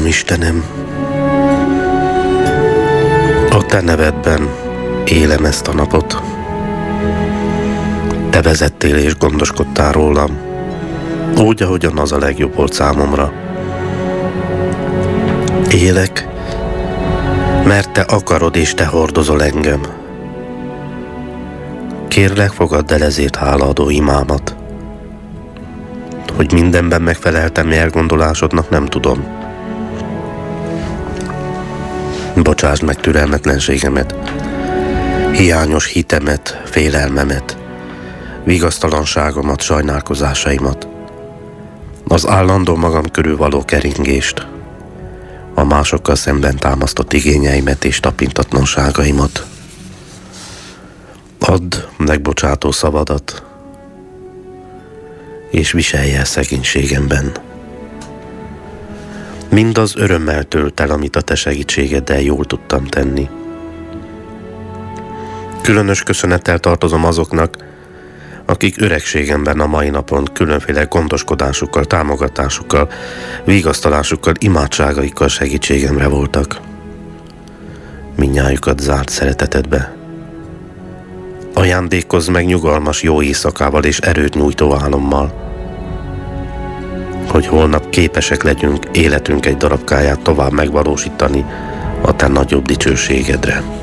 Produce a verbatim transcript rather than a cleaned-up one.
Uram Istenem, a Te nevedben élem ezt a napot. Te vezettél és gondoskodtál rólam, úgy, ahogyan az a legjobb volt számomra. Élek, mert Te akarod és Te hordozol engem. Kérlek, fogadd el ezért hálaadó imámat. Hogy mindenben megfeleltem elgondolásodnak, nem tudom. Bocsásd meg türelmetlenségemet, hiányos hitemet, félelmemet, vigasztalanságomat, sajnálkozásaimat, az állandó magam körül való keringést, a másokkal szemben támasztott igényeimet és tapintatlanságaimat. Add megbocsátó szavadat, és viselj el szegénységemben. Mindaz örömmel tölt el, amit a Te segítségeddel jól tudtam tenni. Különös köszönettel tartozom azoknak, akik öregségemben a mai napon különféle gondoskodásukkal, támogatásukkal, vigasztalásukkal, imádságaikkal segítségemre voltak. Mindnyájukat zárt szeretetedbe. Ajándékozz meg nyugalmas jó éjszakával és erőt nyújtó álommal, hogy holnap képesek legyünk életünk egy darabkáját tovább megvalósítani a Te nagyobb dicsőségedre.